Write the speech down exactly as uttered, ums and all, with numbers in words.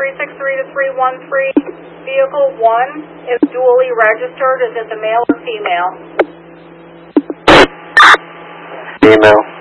three six three to three one three. Vehicle one is dually registered. Is it the male or female? Female.